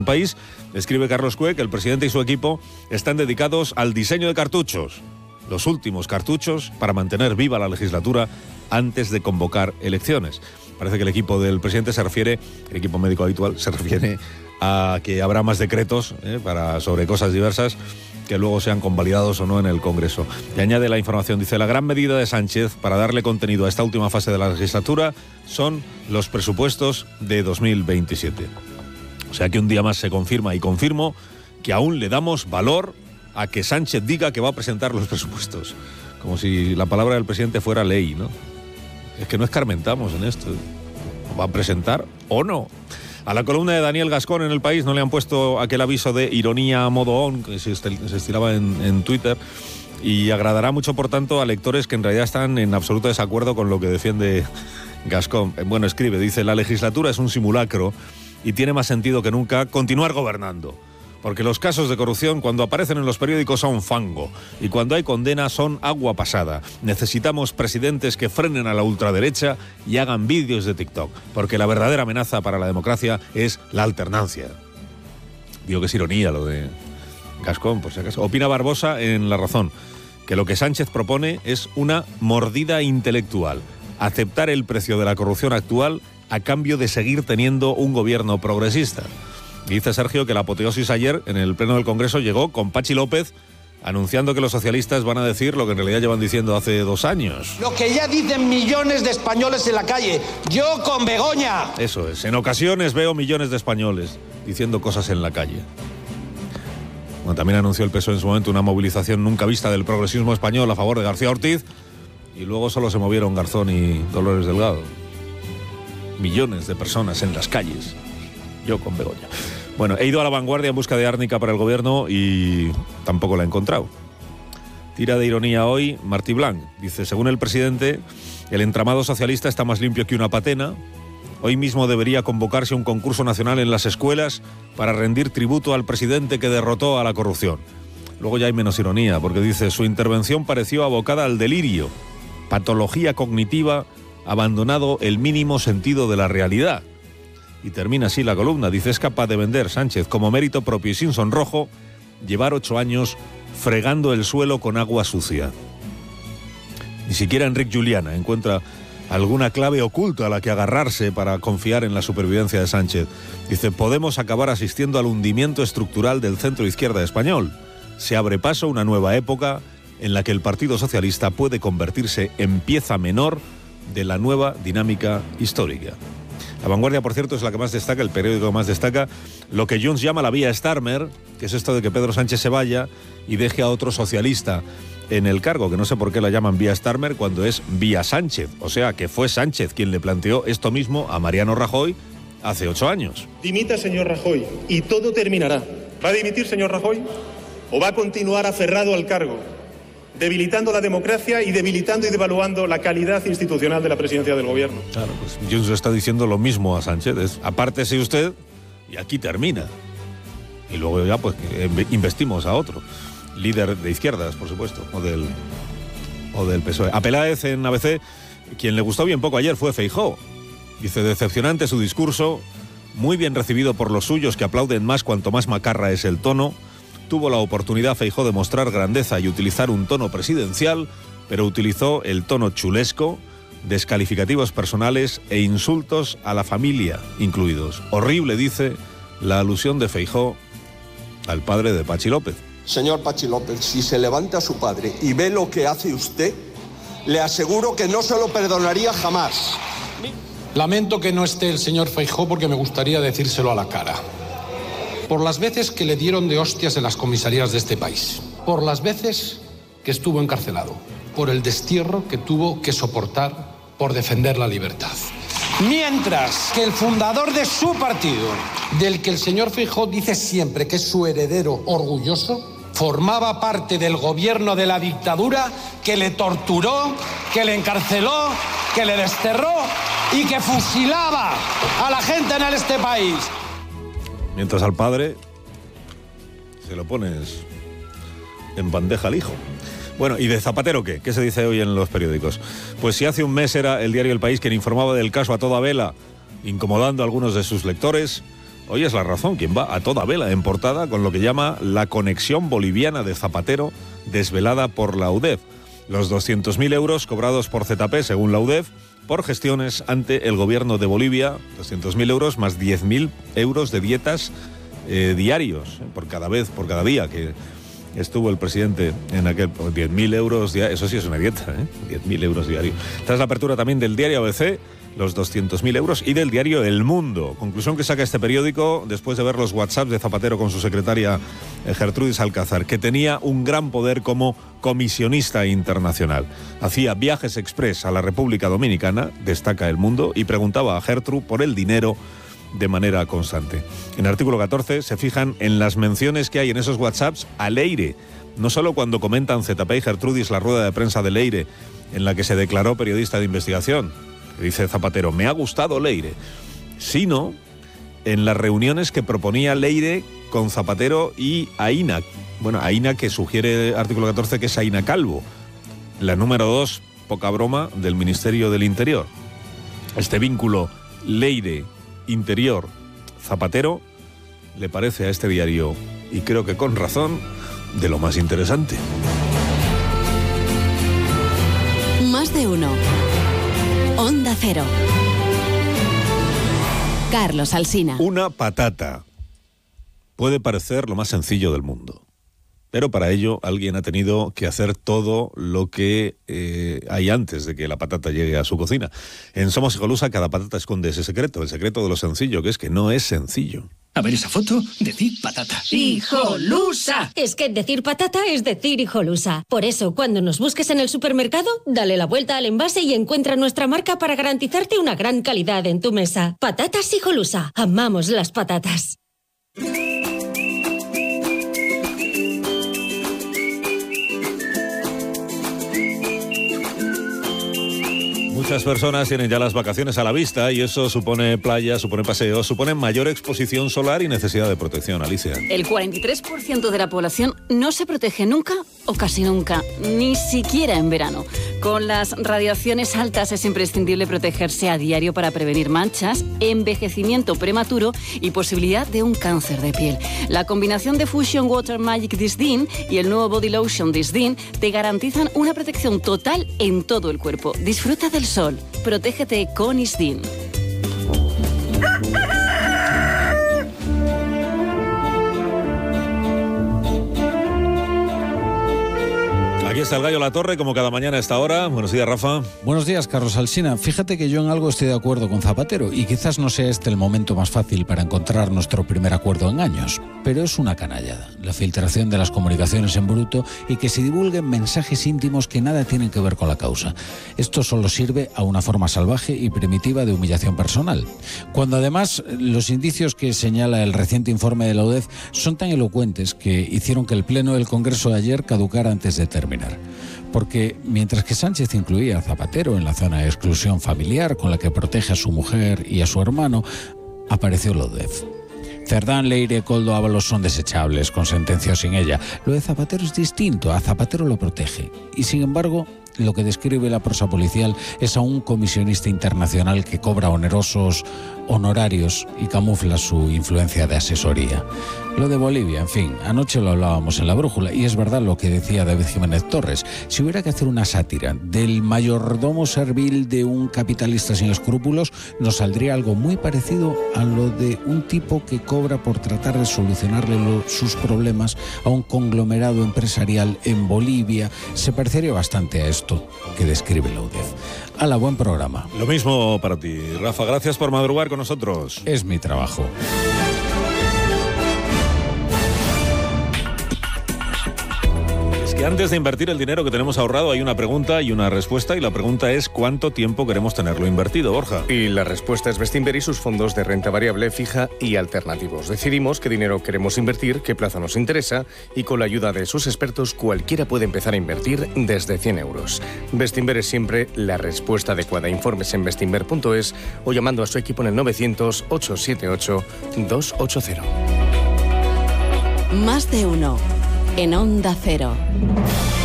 País, escribe Carlos Cue que el presidente y su equipo están dedicados al diseño de cartuchos, los últimos cartuchos para mantener viva la legislatura antes de convocar elecciones. Parece que el equipo del presidente el equipo médico habitual, se refiere a que habrá más decretos sobre cosas diversas que luego sean convalidados o no en el Congreso. Y añade la información, dice, la gran medida de Sánchez para darle contenido a esta última fase de la legislatura son los presupuestos de 2027. O sea que un día más se confirma y confirmo que aún le damos valor a que Sánchez diga que va a presentar los presupuestos. Como si la palabra del presidente fuera ley, ¿no? Es que no escarmentamos en esto. ¿Va a presentar o no? A la columna de Daniel Gascón en El País no le han puesto aquel aviso de ironía a modo on que se estiraba en Twitter, y agradará mucho, por tanto, a lectores que en realidad están en absoluto desacuerdo con lo que defiende Gascón. Bueno, escribe, dice, la legislatura es un simulacro y tiene más sentido que nunca continuar gobernando. Porque los casos de corrupción, cuando aparecen en los periódicos, son fango. Y cuando hay condena, son agua pasada. Necesitamos presidentes que frenen a la ultraderecha y hagan vídeos de TikTok. Porque la verdadera amenaza para la democracia es la alternancia. Digo que es ironía lo de Gascón, por si acaso. Opina Barbosa en La Razón, que lo que Sánchez propone es una mordida intelectual. Aceptar el precio de la corrupción actual a cambio de seguir teniendo un gobierno progresista. Dice Sergio que la apoteosis ayer en el Pleno del Congreso llegó con Patxi López anunciando que los socialistas van a decir lo que en realidad llevan diciendo hace 2 años. Lo que ya dicen millones de españoles en la calle, yo con Begoña. Eso es, en ocasiones veo millones de españoles diciendo cosas en la calle. Bueno, también anunció el PSOE en su momento una movilización nunca vista del progresismo español a favor de García Ortiz, y luego solo se movieron Garzón y Dolores Delgado. Millones de personas en las calles. Yo con Begoña. Bueno, he ido a La Vanguardia en busca de árnica para el gobierno y tampoco la he encontrado. Tira de ironía hoy Martí Blanc. Dice, según el presidente, el entramado socialista está más limpio que una patena. Hoy mismo debería convocarse un concurso nacional en las escuelas para rendir tributo al presidente que derrotó a la corrupción. Luego ya hay menos ironía, porque dice, su intervención pareció abocada al delirio, patología cognitiva, abandonado el mínimo sentido de la realidad. Y termina así la columna, dice, es capaz de vender Sánchez como mérito propio y sin sonrojo llevar 8 años fregando el suelo con agua sucia. Ni siquiera Enric Juliana encuentra alguna clave oculta a la que agarrarse para confiar en la supervivencia de Sánchez. Dice, podemos acabar asistiendo al hundimiento estructural del centro-izquierda español. Se abre paso una nueva época en la que el Partido Socialista puede convertirse en pieza menor de la nueva dinámica histórica. La Vanguardia, por cierto, es la que más destaca, el periódico que más destaca, lo que Junts llama la vía Starmer, que es esto de que Pedro Sánchez se vaya y deje a otro socialista en el cargo, que no sé por qué la llaman vía Starmer cuando es vía Sánchez. O sea, que fue Sánchez quien le planteó esto mismo a Mariano Rajoy hace 8 años. Dimita, señor Rajoy, y todo terminará. ¿Va a dimitir, señor Rajoy? ¿O va a continuar aferrado al cargo, debilitando la democracia y debilitando y devaluando la calidad institucional de la presidencia del gobierno? Claro, pues Junts está diciendo lo mismo a Sánchez, es apártese usted y aquí termina. Y luego ya pues investimos a otro, líder de izquierdas, por supuesto, o del PSOE. A Peláez en ABC, quien le gustó bien poco ayer fue Feijóo. Dice, decepcionante su discurso, muy bien recibido por los suyos que aplauden más cuanto más macarra es el tono. Tuvo la oportunidad Feijóo de mostrar grandeza y utilizar un tono presidencial, pero utilizó el tono chulesco, descalificativos personales e insultos a la familia incluidos. Horrible, dice, la alusión de Feijóo al padre de Patxi López. Señor Patxi López, si se levanta a su padre y ve lo que hace usted, le aseguro que no se lo perdonaría jamás. Lamento que no esté el señor Feijóo porque me gustaría decírselo a la cara. Por las veces que le dieron de hostias en las comisarías de este país, por las veces que estuvo encarcelado, por el destierro que tuvo que soportar por defender la libertad. Mientras que el fundador de su partido, del que el señor Feijóo dice siempre que es su heredero orgulloso, formaba parte del gobierno de la dictadura que le torturó, que le encarceló, que le desterró y que fusilaba a la gente en este país. Mientras al padre se lo pones en bandeja al hijo. Bueno, ¿y de Zapatero qué? ¿Qué se dice hoy en los periódicos? Pues si hace un mes era el diario El País quien informaba del caso a toda vela, incomodando a algunos de sus lectores, Hoy es La Razón quien va a toda vela en portada con lo que llama la conexión boliviana de Zapatero desvelada por la UDEF. Los 200.000 euros cobrados por ZP, según la UDEF, por gestiones ante el gobierno de Bolivia, 200.000 euros más 10.000 euros de dietas diarios, por cada día que estuvo el presidente en aquel... 10.000 euros diarios, eso sí es una dieta, 10.000 euros diarios. Tras la apertura también del diario ABC, los 200.000 euros, y del diario El Mundo. Conclusión que saca este periódico después de ver los WhatsApps de Zapatero con su secretaria Gertrudis Alcázar, que tenía un gran poder como comisionista internacional. Hacía viajes express a la República Dominicana, destaca El Mundo, y preguntaba a Gertrude por el dinero de manera constante. En el artículo 14 se fijan en las menciones que hay en esos WhatsApps a Leire, no solo cuando comentan ZP y Gertrudis la rueda de prensa de Leire, en la que se declaró periodista de investigación, que dice Zapatero, me ha gustado Leire, sino en las reuniones que proponía Leire con Zapatero y Aina. Bueno, Aina, que sugiere artículo 14 que es Aina Calvo, la número 2, poca broma, del Ministerio del Interior. Este vínculo Leire-Interior-Zapatero le parece a este diario, y creo que con razón, de lo más interesante. Más de uno. Onda Cero. Carlos Alsina. Una patata puede parecer lo más sencillo del mundo, pero para ello alguien ha tenido que hacer todo lo que hay antes de que la patata llegue a su cocina. En Somos Hijolusa cada patata esconde ese secreto, el secreto de lo sencillo, que es que no es sencillo. A ver esa foto, decir patata. ¡Hijolusa! Es que decir patata es decir hijolusa. Por eso, cuando nos busques en el supermercado, dale la vuelta al envase y encuentra nuestra marca para garantizarte una gran calidad en tu mesa. Patatas Hijolusa. Amamos las patatas. Muchas personas tienen ya las vacaciones a la vista y eso supone playa, supone paseo, supone mayor exposición solar y necesidad de protección, Alicia. El 43% de la población no se protege nunca o casi nunca, ni siquiera en verano. Con las radiaciones altas es imprescindible protegerse a diario para prevenir manchas, envejecimiento prematuro y posibilidad de un cáncer de piel. La combinación de Fusion Water Magic Disdin y el nuevo Body Lotion Disdin te garantizan una protección total en todo el cuerpo. Disfruta del sol. Protégete con Isdin. Aquí está el Gallo La Torre, como cada mañana a esta hora. Buenos días, Rafa. Buenos días, Carlos Alsina. Fíjate que yo en algo estoy de acuerdo con Zapatero y quizás no sea este el momento más fácil para encontrar nuestro primer acuerdo en años, pero es una canallada, la filtración de las comunicaciones en bruto y que se divulguen mensajes íntimos que nada tienen que ver con la causa. Esto solo sirve a una forma salvaje y primitiva de humillación personal, cuando además los indicios que señala el reciente informe de la UDEF son tan elocuentes que hicieron que el pleno del Congreso de ayer caducara antes de terminar. Porque mientras que Sánchez incluía a Zapatero en la zona de exclusión familiar con la que protege a su mujer y a su hermano, apareció la UDEF. Cerdán, Leire, Koldo, Ábalos son desechables, con sentencia o sin ella. Lo de Zapatero es distinto, a Zapatero lo protege. Y sin embargo, lo que describe la prosa policial es a un comisionista internacional que cobra onerosos honorarios y camufla su influencia de asesoría. Lo de Bolivia, en fin, anoche lo hablábamos en La Brújula y es verdad lo que decía David Jiménez Torres. Si hubiera que hacer una sátira del mayordomo servil de un capitalista sin escrúpulos, nos saldría algo muy parecido a lo de un tipo que cobra por tratar de solucionarle sus problemas a un conglomerado empresarial en Bolivia. Se parecería bastante a esto que describe la UDEF. ¡Hala, buen programa! Lo mismo para ti, Rafa. Gracias por madrugar con nosotros. Es mi trabajo. Y antes de invertir el dinero que tenemos ahorrado hay una pregunta y una respuesta, y la pregunta es ¿cuánto tiempo queremos tenerlo invertido, Borja? Y la respuesta es Bestinver y sus fondos de renta variable fija y alternativos. Decidimos qué dinero queremos invertir, qué plazo nos interesa y con la ayuda de sus expertos cualquiera puede empezar a invertir desde 100 euros. Bestinver es siempre la respuesta adecuada. Informes en bestinver.es o llamando a su equipo en el 900-878-280. Más de uno. En Onda Cero.